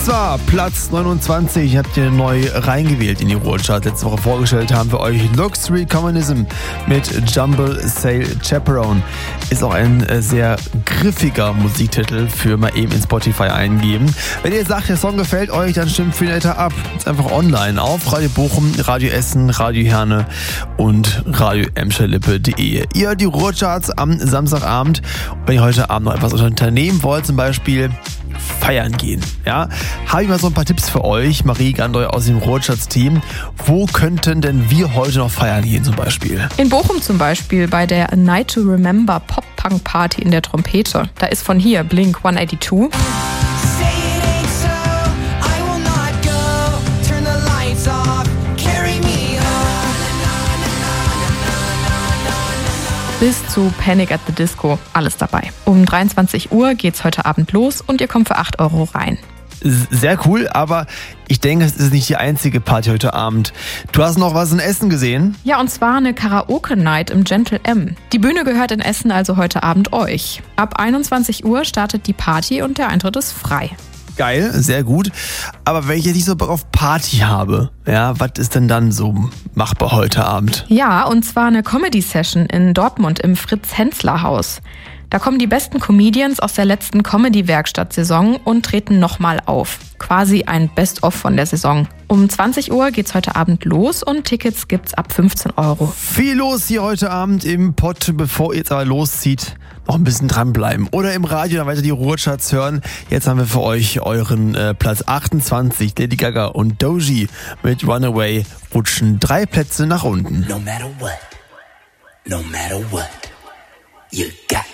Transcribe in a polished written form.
Zwar Platz 29, habt ihr neu reingewählt in die Ruhrcharts. Letzte Woche vorgestellt haben wir euch Luxury Communism mit Jumble Sail Chaperone. Ist auch ein sehr griffiger Musiktitel für mal eben in Spotify eingeben. Wenn ihr sagt, der Song gefällt euch, dann stimmt viel netter ab. Ist einfach online auf Radio Bochum, Radio Essen, Radio Herne und Radio Emscherlippe.de. Ihr die Ruhrcharts am Samstagabend. Und wenn ihr heute Abend noch etwas unternehmen wollt, zum Beispiel feiern gehen, ja, habe ich mal so ein paar Tipps für euch. Marie Gandoy aus dem Ruhrcharts-Team. Wo könnten denn wir heute noch feiern gehen zum Beispiel? In Bochum zum Beispiel bei der A Night to Remember Pop-Punk-Party in der Trompete. Da ist von hier Blink 182. Bis zu Panic at the Disco. Alles dabei. Um 23 Uhr geht's heute Abend los und ihr kommt für 8 Euro rein. Sehr cool, aber ich denke, es ist nicht die einzige Party heute Abend. Du hast noch was in Essen gesehen? Ja, und zwar eine Karaoke-Night im Gentle M. Die Bühne gehört in Essen also heute Abend euch. Ab 21 Uhr startet die Party und der Eintritt ist frei. Geil, sehr gut. Aber wenn ich jetzt nicht so Bock auf Party habe, ja, was ist denn dann so machbar heute Abend? Ja, und zwar eine Comedy-Session in Dortmund im Fritz-Hensler-Haus. Da kommen die besten Comedians aus der letzten Comedy-Werkstatt-Saison und treten nochmal auf. Quasi ein Best-of von der Saison. Um 20 Uhr geht's heute Abend los und Tickets gibt's ab 15 Euro. Viel los hier heute Abend im Pott. Bevor ihr jetzt aber loszieht, noch ein bisschen dranbleiben. Oder im Radio dann weiter die Ruhrcharts hören. Jetzt haben wir für euch euren Platz 28. Lady Gaga und Doji mit Runaway rutschen 3 Plätze nach unten. No matter what, you got